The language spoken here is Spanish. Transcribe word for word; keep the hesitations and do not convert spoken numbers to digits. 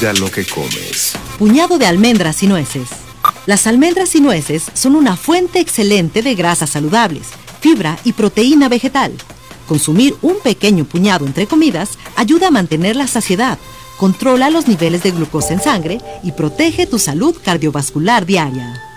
Cuida lo que comes. Puñado de almendras y nueces. Las almendras y nueces son una fuente excelente de grasas saludables, fibra y proteína vegetal. Consumir un pequeño puñado entre comidas ayuda a mantener la saciedad, controla los niveles de glucosa en sangre y protege tu salud cardiovascular diaria.